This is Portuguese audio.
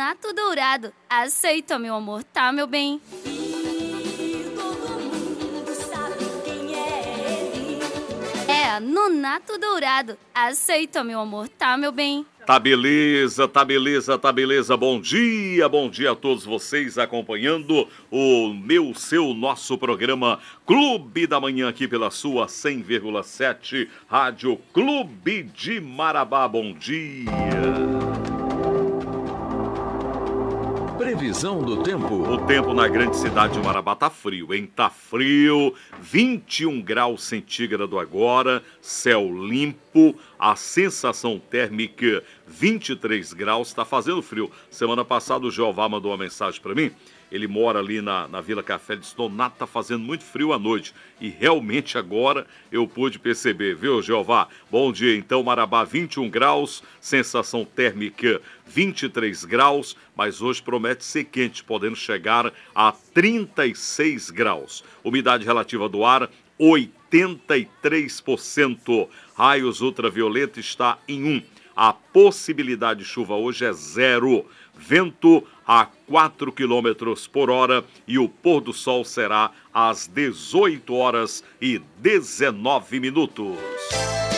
Nonato Dourado. Aceita, meu amor, tá, meu bem? É, Nonato Dourado. Aceita, meu amor, tá, meu bem? Tá beleza, tá beleza, tá beleza. Bom dia a todos vocês acompanhando o nosso programa Clube da Manhã aqui pela sua 100,7 Rádio Clube de Marabá. Bom dia. Previsão do tempo. O tempo na grande cidade de Marabá tá frio, hein? Tá frio, 21 graus centígrados agora, céu limpo, a sensação térmica 23 graus, tá fazendo frio. Semana passada o Jeová mandou uma mensagem para mim. Ele mora ali na Vila Café, ele disse: Donato, tá fazendo muito frio à noite. E realmente agora eu pude perceber, viu, Jeová? Bom dia, então, Marabá, 21 graus, sensação térmica 23 graus, mas hoje promete ser quente, podendo chegar a 36 graus. Umidade relativa do ar, 83%. Raios ultravioleta está em 1. A possibilidade de chuva hoje é 0. Vento a 4 km por hora e o pôr do sol será às 18 horas e 19 minutos.